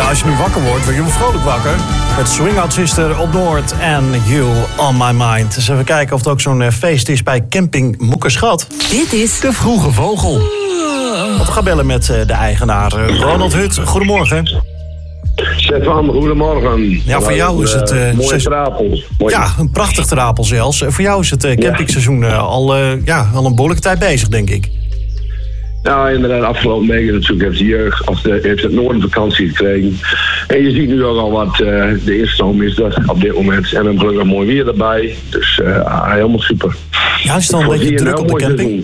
Als je nu wakker wordt, word je wel vrolijk wakker. Met Swing Out Sister op Noord en You On My Mind. Dus even kijken of het ook zo'n feest is bij camping Moekerschat. Dit is De Vroege Vogel. We gaan bellen met de eigenaar Ronald Hut. Goedemorgen. Stefan, goedemorgen. Ja, voor jou is het... mooie trapel. Ja, een prachtig trapel zelfs. Voor jou is het campingseizoen al een behoorlijke tijd bezig, denk ik. Nou, inderdaad, afgelopen weken natuurlijk heeft de jeugd heeft het noorden vakantie gekregen. En je ziet nu ook al wat de instroom is dat op dit moment. En dan gelukkig mooi weer erbij. Dus helemaal super. Ja, is het dan een beetje druk op de camping?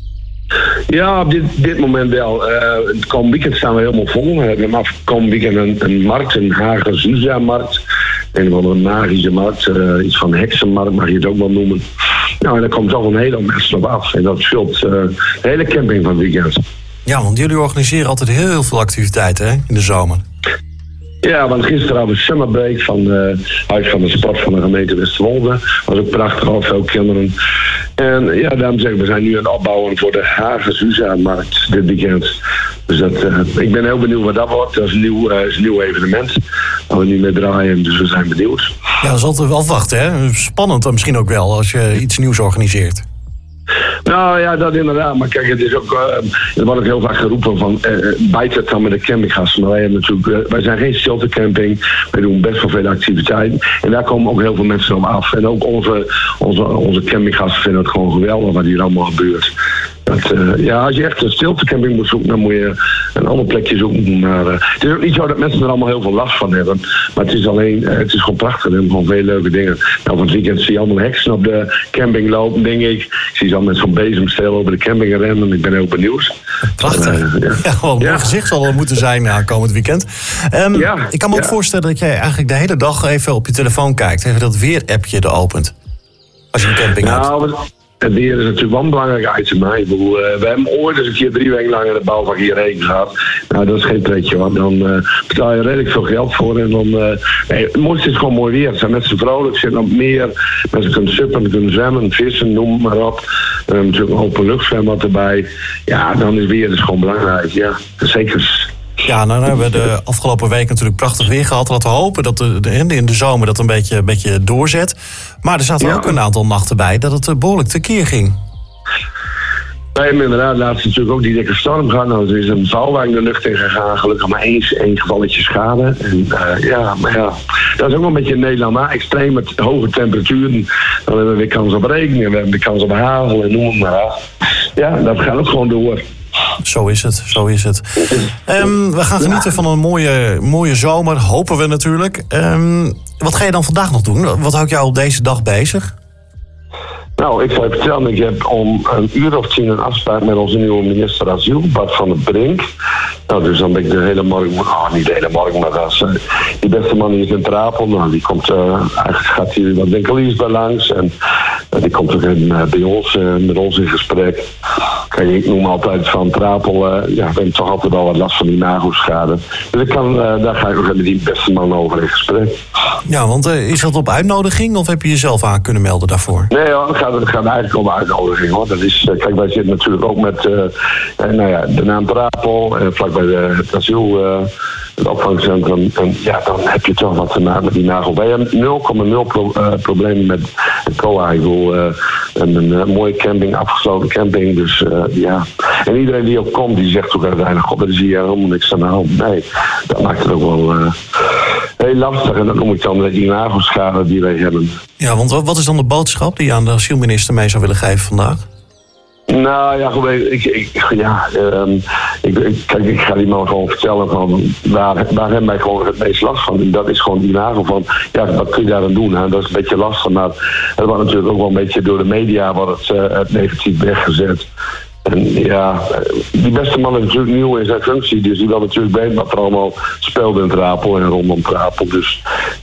Ja, op dit moment wel. Het komend weekend staan we helemaal vol. We hebben komend weekend een markt, een Hagen-Zuza-markt. Een of andere magische markt, iets van heksenmarkt mag je het ook wel noemen. Nou, en daar komt toch een hele hoop mensen op af. En dat vult de hele camping van het weekend. Ja, want jullie organiseren altijd heel veel activiteiten, hè, in de zomer. Ja, want gisteren hadden we summerbreak van Huis van de Sport van de gemeente Westerwolde. Was ook prachtig, al veel kinderen. En ja, daarom zeg ik, we zijn nu aan het opbouwen voor de Hagen-Zuza-markt dit weekend. Dus ik ben heel benieuwd wat dat wordt. Dat is een nieuw evenement waar we nu mee draaien, dus we zijn benieuwd. Ja, dat is altijd wel afwachten, hè? Spannend misschien ook wel als je iets nieuws organiseert. Nou ja, dat inderdaad. Maar kijk, het is ook, er wordt ook heel vaak geroepen van bijt het dan met de campinggasten. Maar wij hebben natuurlijk, wij zijn geen sheltercamping. Wij doen best wel veel activiteiten. En daar komen ook heel veel mensen op af. En ook onze campinggasten vinden het gewoon geweldig wat hier allemaal gebeurt. Als je echt een stiltecamping moet zoeken, dan moet je een ander plekje zoeken. Maar het is ook niet zo dat mensen er allemaal heel veel last van hebben. Maar het is gewoon prachtig en gewoon veel leuke dingen. Nou, van het weekend zie je allemaal heksen op de camping lopen, denk ik. Ik zie ze al met zo'n bezemsteel over de camping rennen. Ik ben heel benieuwd. Prachtig. Gewoon een mooi gezicht zal er moeten zijn komend weekend. Ik kan me ook voorstellen dat jij eigenlijk de hele dag even op je telefoon kijkt. Even dat weer-appje er opent. Als je een camping hebt. Het weer is natuurlijk wel een belangrijk item. We hebben ooit eens een keer 3 weken lang in de bouwvak hierheen gehad. Nou, dat is geen pretje, want dan betaal je redelijk veel geld voor. En dan, het mooiste is gewoon mooi weer. Het zijn mensen vrolijk, zitten op het meer. Mensen kunnen suppen, kunnen zwemmen, vissen, noem maar op. We hebben natuurlijk een openluchtzwembad erbij. Ja, dan is weer dus gewoon belangrijk. Ja, zeker. Ja, nou hebben we de afgelopen week natuurlijk prachtig weer gehad. Laten we hopen dat in de zomer dat een beetje doorzet. Maar er zaten ook een aantal nachten bij dat het behoorlijk tekeer ging. Wij hebben inderdaad laatst natuurlijk ook die dikke storm gehad. Nou, er is een vouwwagen de lucht in gegaan. Gelukkig maar één gevalletje schade. En, dat is ook wel een beetje in Nederland. Maar extreem met hoge temperaturen. Dan hebben we weer kans op regen. En we hebben de kans op hagel en noem maar op. Ja, dat gaat ook gewoon door. Zo is het. We gaan genieten van een mooie zomer, hopen we natuurlijk. Wat ga je dan vandaag nog doen? Wat houdt jou op deze dag bezig? Nou, ik zal je vertellen, ik heb om 1:10 een afspraak met onze nieuwe minister Asiel, Bart van der Brink. Nou, dus dan ben ik de hele morgen, niet de hele morgen, maar als die beste man die is in Trapel. Nou, die komt, eigenlijk gaat hier wat winkeliers bij langs en die komt ook bij ons, met ons in gesprek. Kijk, ik noem altijd van Trapel, we hebben toch altijd wel wat last van die nagelschade. Dus daar ga ik ook met die beste man over in gesprek. Ja, want is dat op uitnodiging of heb je jezelf aan kunnen melden daarvoor? Nee hoor, het gaat eigenlijk om uitnodiging hoor. Dat is, kijk, wij zitten natuurlijk ook met de naam Trapel, vlakbij het asiel, het opvangcentrum. En ja, dan heb je toch wat te maken met die nagel. Wij hebben 0,0 problemen met het COA. Ik bedoel, een mooie camping, afgesloten camping. Dus en iedereen die ook komt, die zegt ook uiteindelijk, god, daar zie je helemaal niks aan de hand. Nee, dat maakt het ook wel heel lastig. En dat noem ik dan die nagelschade die wij hebben. Ja, want wat is dan de boodschap die je aan de asielminister mee zou willen geven vandaag? Nou ja, goed, ik ga die man gewoon vertellen van waar hebben wij gewoon het meest last van. En dat is gewoon die nagel van, ja, wat kun je daar aan doen? Hè? Dat is een beetje lastig, maar het wordt natuurlijk ook wel een beetje door de media wordt het negatief weggezet. En ja, die beste man is natuurlijk nieuw in zijn functie, dus die wil natuurlijk weten wat er allemaal speelde in Trapel en rondom Trapel. Dus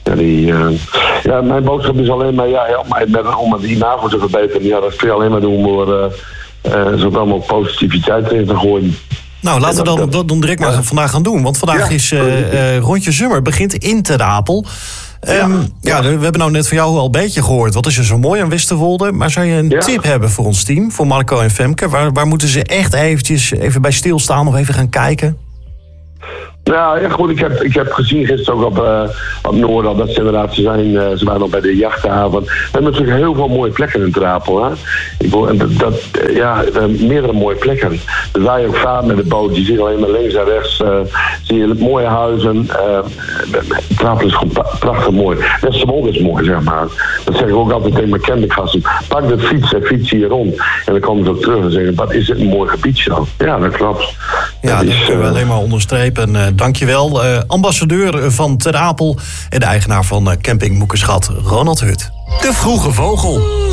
mijn boodschap is alleen maar, help mij om die nagel te verbeteren. Ja, dat kun je alleen maar doen door zoveel mogelijk positiviteit in te gooien. Nou, laten we dan direct maar vandaag gaan doen. Want vandaag is Rondje Zummer, begint in Trapel. We hebben nou net van jou al een beetje gehoord. Wat is er zo mooi aan Westerwolde? Maar zou je een tip hebben voor ons team, voor Marco en Femke? Waar moeten ze echt even bij stilstaan of even gaan kijken? Nou ja, goed, ik heb gezien gisteren ook op Noord dat ze inderdaad ze waren al bij de jachthaven. We hebben natuurlijk heel veel mooie plekken in Trapel. Hè? Meerdere mooie plekken. Dus waar je ook vaart met de boot, je ziet alleen maar links en rechts, zie je mooie huizen. Trapel is gewoon prachtig mooi. Westerwolde is mooi, zeg maar. Dat zeg ik ook altijd tegen mijn campinggasten. Pak de fiets en fiets hier rond. En dan komen ze ook terug en zeggen, wat is dit een mooi gebiedje dan? Ja, dat klopt. Ja, dat kunnen we alleen maar onderstrepen. Dankjewel. Ambassadeur van Ter Apel en de eigenaar van camping Moekerschat, Ronald Hut. De Vroege Vogel.